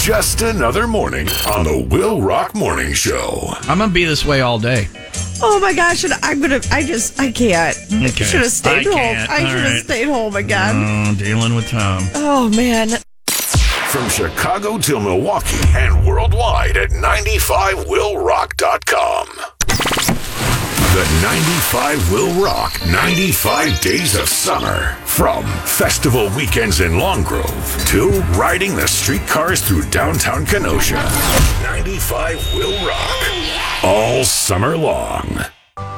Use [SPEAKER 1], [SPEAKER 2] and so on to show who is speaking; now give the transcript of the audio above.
[SPEAKER 1] Just another morning on the Will Rock Morning Show.
[SPEAKER 2] I'm going to be this way all day.
[SPEAKER 3] Oh my gosh, and I can't.
[SPEAKER 2] Okay.
[SPEAKER 3] Should have stayed
[SPEAKER 2] I
[SPEAKER 3] home.
[SPEAKER 2] can't.
[SPEAKER 3] I should have stayed home again.
[SPEAKER 2] Oh, dealing with Tom.
[SPEAKER 3] Oh man.
[SPEAKER 1] From Chicago to Milwaukee and worldwide at 95willrock.com. The 95 Will Rock 95 Days of Summer. From festival weekends in Long Grove to riding the streetcars through downtown Kenosha. 95 Will Rock. All summer long.